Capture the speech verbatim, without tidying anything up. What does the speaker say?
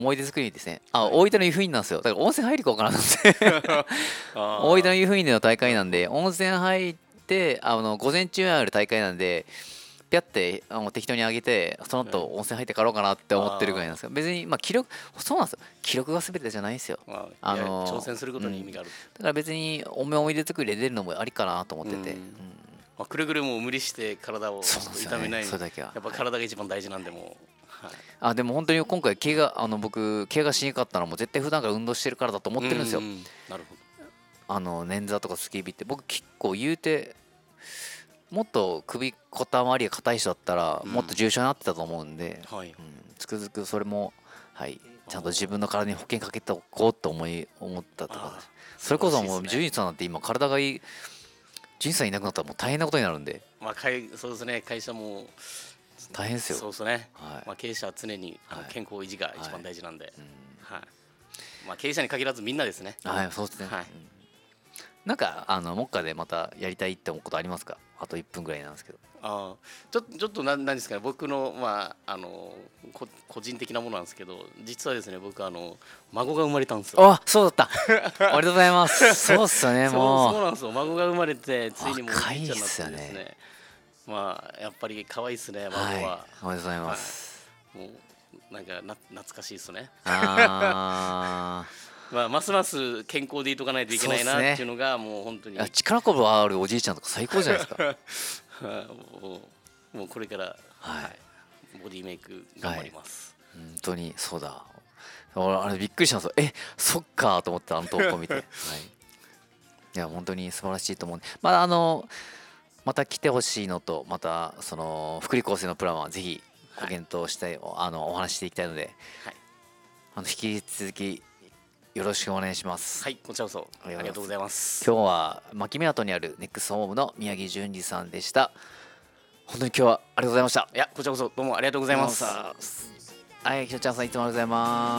思い出作りにですね、あ、 はい。 大分の湯布院なんですよ。だから温泉入り行こうかなと思って。大分のあ湯布院での大あ、な会なんで、 るほど。 温泉入って、あの午前中にある大会なんで、ピャってあの適当に上げて、そのはい。 後温泉入って帰ろうかなって思ってるぐらいなんですあよ。別に、まあ、記録、そうなんですよ。記録が全てじゃないんですよ。 あ、まあ、いあや、挑の戦することに意うん。 味がある。 だから別に思い出作りで出るのもありかなと思っうてて、 ん。 うん、 まあ、くれぐれも無理して体をそうちょっとなんですよね。 痛めないように、 それだけは。 やっぱはい。 体が一番大事なんで、もう。はい。 あ、でも本当に今回、怪我、あの僕、怪我しにくかったのも絶対普段から運動してるからだと思っうんうてるんですよ。 ん、なるほど。 あの捻挫とかスキービって僕結構言うて、もっと首肩周りが硬い人だったらもっとうん。 重症になってたと思うんで、 はい。 うん、つくづくそれも、はい、 あちゃんと自分ーの体に保険かけておこうと思い思ったとかです。 あー、素晴らそれこそもうしいですね。 純一さんなんて今体がいい、純一さんいなくなったらもう大変なことになるんで、 まあ、会そうですね、会社も、 大変ですよ。 そうですね、 はいまあ、経営者は常にあのはい健康維持が一番はい、 大事なんで、 うん、 はい。まあ、経営者に限らずみんなですね。 はい、そうですね、 はい。 うん、なんかあの目下でまたやりたいって思うことありますか？あといっぷんぐらいなんですけど。 ああ、ちょっと、ちょっとなん、なんですかね、僕の、まあ、あの、こ、個人的なものなんですけど、実はですね、僕、あの、孫が生まれたんですよ。 あ、そうだった。ありがとうございます。そうっすよね、 そう、 もそうなんですよ。孫が生まれて、つう。 いにもうお若いっじいちゃんになっすよね。 てですね、まあ、やっぱり可愛いですね、 はい。 孫は。 おめでとうございまはす。 い。もう、なんかな、懐かしいですね。 あまあ、ますます健康でいとかないー、 といけそうっないなっていうすね。 のが、もう本当いや、 に、 力こぶあるおじいちゃんとか最高じゃないですか。 はいもう、もうこれから、 はい。 はい、ボディメイク頑張ります。 本当に、そうだ。俺、あれびっくりしたんですよ。え、そっかーと思って、あの投稿見て。はい。いや、本当に素晴らしいと思うんで。まあ、あの、また来てほしいのと、また、その、福利厚生のプランはぜひごはい。 検討したい、あの、お話ししていきたいので、 はい。 あの、引き続きよろしくお願いします。 はい、こちらこそありがとうございます。 ありがとうございます。 今日は牧港にあるネックスホームの宮城淳二さんでした。本当に今日はありがとうございました。 いや、こちらこそどうもありがとうございます。 はい、ひろちゃんさんいつもありがとうございます。